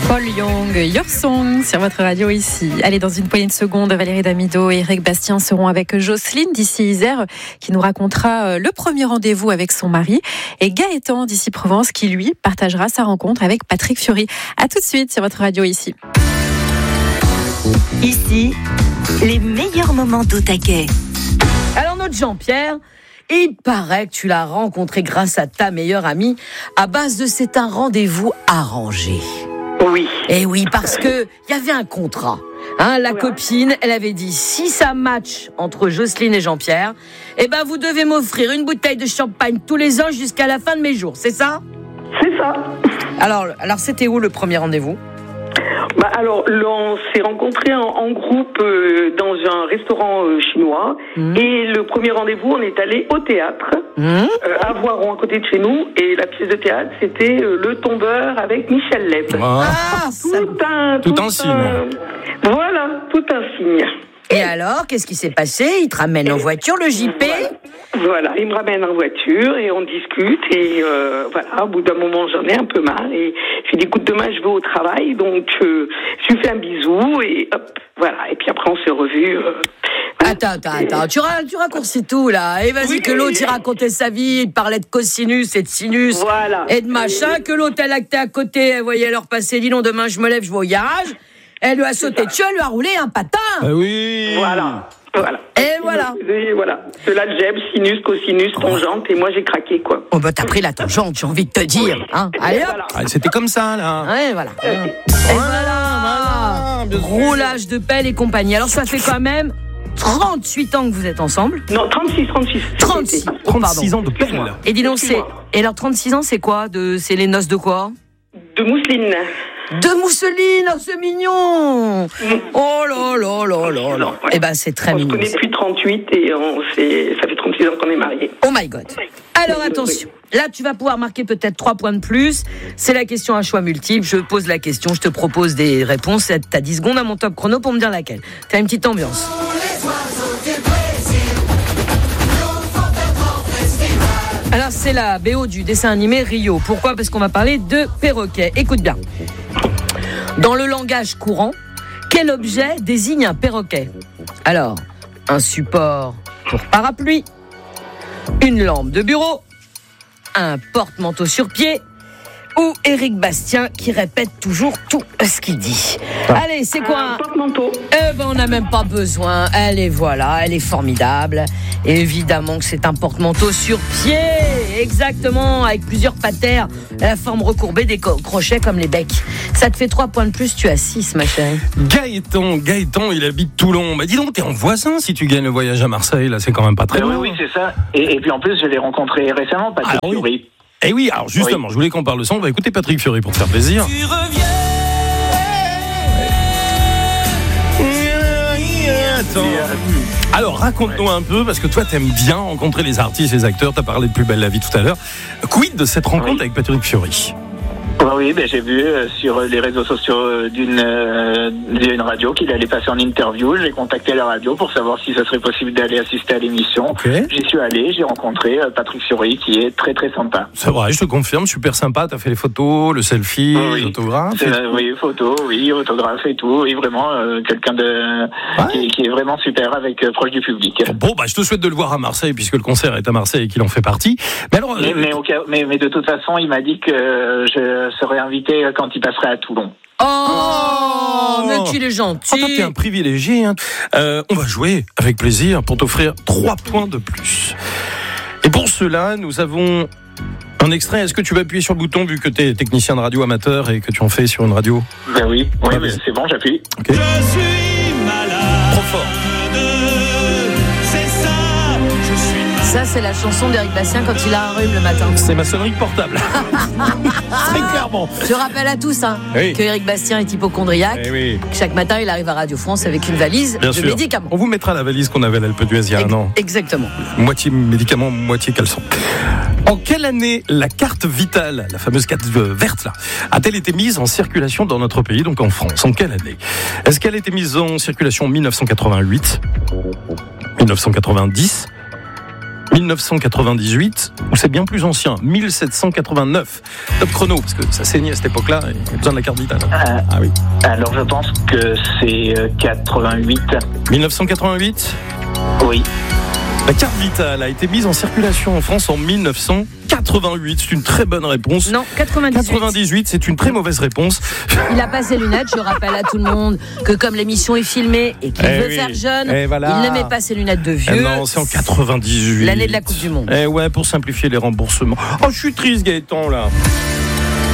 Paul Young, Your Song sur votre radio ici. Allez, dans une poignée de secondes, Valérie Damido et Eric Bastien seront avec Jocelyne d'ici Isère qui nous racontera le premier rendez-vous avec son mari et Gaëtan d'ici Provence qui lui partagera sa rencontre avec Patrick Fiori. À tout de suite sur votre radio ici. Ici, les meilleurs moments d'Au-Taquet. Alors notre Jean-Pierre, il paraît que tu l'as rencontré grâce à ta meilleure amie à base de c'est un rendez-vous arrangé. Oui. Et oui, parce que il y avait un contrat. La copine, elle avait dit si ça match entre Jocelyne et Jean-Pierre, vous devez m'offrir une bouteille de champagne tous les ans jusqu'à la fin de mes jours, c'est ça ? C'est ça. Alors c'était où le premier rendez-vous ? Alors, on s'est rencontrés en groupe dans un restaurant chinois. Et le premier rendez-vous, on est allé au théâtre, à Voiron, à côté de chez nous. Et la pièce de théâtre, c'était Le Tombeur avec Michel Leb. Tout un signe. Voilà, tout un signe. Et alors, qu'est-ce qui s'est passé ? Il te ramène en voiture, le JP ? Voilà, il me ramène en voiture et on discute. Et au bout d'un moment, j'en ai un peu marre. Et je lui dis, écoute, demain, je vais au travail. Donc, je lui fais un bisou et hop, voilà. Et puis après, on s'est revus. Attends. Tu raccourcis tout, là. Et vas-y, que l'autre, il racontait sa vie. Il parlait de cosinus et de sinus. Voilà. Et de machin. Que l'autre, elle actait à côté. Elle voyait leur passer. Dis donc, demain, je me lève, je vais au garage. Elle lui a sauté dessus, elle lui a roulé un patin. Oui. Voilà. Et voilà. De l'algèbre, sinus, cosinus, tangente, et moi j'ai craqué, quoi. Oh, t'as pris la tangente, j'ai envie de te dire. Allez, hop. Voilà. C'était comme ça, là. Ouais, voilà. Et voilà. Roulage de pelle et compagnie. Alors, ça fait quand même 38 ans que vous êtes ensemble. Non, 36. 36 ans de pelle. Et dis donc, et alors 36 ans, c'est quoi c'est les noces de quoi ? De mousseline. De mousseline, c'est mignon. Oh là. Ouais. C'est très mignon. On se connaît depuis 38 et ça fait 36 ans qu'on est mariés. Oh my God. Alors attention, là tu vas pouvoir marquer peut-être 3 points de plus. C'est la question à choix multiple. Je pose la question, je te propose des réponses. T'as 10 secondes à mon top chrono pour me dire laquelle. T'as une petite ambiance. Alors c'est la BO du dessin animé Rio. Pourquoi ? Parce qu'on va parler de perroquet. Écoute bien. Dans le langage courant, quel objet désigne un perroquet ? Alors, un support pour parapluie, une lampe de bureau, un porte-manteau sur pied ou Eric Bastien qui répète toujours tout ce qu'il dit. Allez, c'est quoi un porte-manteau. On n'a même pas besoin. Elle est formidable. Et évidemment que c'est un porte-manteau sur pied. Exactement, avec plusieurs patères, la forme recourbée des crochets comme les becs. Ça te fait 3 points de plus, tu as 6, ma chérie. Gaëtan, il habite Toulon. Dis donc, t'es en voisin si tu gagnes le voyage à Marseille, là, c'est quand même pas très loin. Oui, c'est ça. Et puis en plus, je l'ai rencontré récemment, Patrick Fiori. Eh oui, alors justement, je voulais qu'on parle de ça. On va écouter Patrick Fiori pour te faire plaisir. Tu reviens. Alors raconte-nous un peu, parce que toi t'aimes bien rencontrer les artistes, les acteurs. T'as parlé de Plus belle la vie tout à l'heure. Quid de cette rencontre avec Patrick Fiori ? Oui, j'ai vu sur les réseaux sociaux d'une radio qu'il allait passer en interview. J'ai contacté la radio pour savoir si ça serait possible d'aller assister à l'émission. Okay. J'y suis allé, j'ai rencontré Patrick Fiori qui est très très sympa. C'est vrai, je te confirme, super sympa. T'as fait les photos, le selfie, l'autographe. Oui, photos, autographe et tout. Oui, vraiment quelqu'un qui est vraiment super avec proche du public. Bon, je te souhaite de le voir à Marseille puisque le concert est à Marseille et qu'il en fait partie. Mais alors, mais de toute façon, il m'a dit que je serais invité quand il passerait à Toulon. Oh, mais qu'il est gentil. Toi, t'es un privilégié. On va jouer avec plaisir pour t'offrir 3 points de plus. Et pour cela, nous avons un extrait. Est-ce que tu vas appuyer sur le bouton vu que t'es technicien de radio amateur et que tu en fais sur une radio ? Oui, mais c'est bon, j'appuie. Okay. Je suis malade. Trop fort. Ça, c'est la chanson d'Eric Bastien quand il a un rhume le matin. C'est ma sonnerie portable. Très clairement. Je rappelle à tous que Eric Bastien est hypocondriaque. Chaque matin, il arrive à Radio France avec une valise de médicaments. On vous mettra la valise qu'on avait à l'Alpe d'Huez il y a un an. Exactement. Moitié médicaments, moitié caleçon. En quelle année la carte vitale, la fameuse carte verte là, a-t-elle été mise en circulation dans notre pays, donc en France ? En quelle année ? Est-ce qu'elle a été mise en circulation en 1988, 1990 1998, ou c'est bien plus ancien, 1789. Top chrono, parce que ça saignait à cette époque-là, et il y a besoin de la carte vitale. Ah oui. Alors je pense que c'est 88. 1988 ? Oui. La carte vitale a été mise en circulation en France en 1988. C'est une très bonne réponse. Non, 98. 98, c'est une très mauvaise réponse. Il a pas ses lunettes. Je rappelle à tout le monde que comme l'émission est filmée et qu'il veut faire jeune, voilà. il ne met pas ses lunettes de vieux. Non, c'est en 98. L'année de la Coupe du Monde. Ouais, pour simplifier les remboursements. Oh, je suis triste, Gaëtan, là.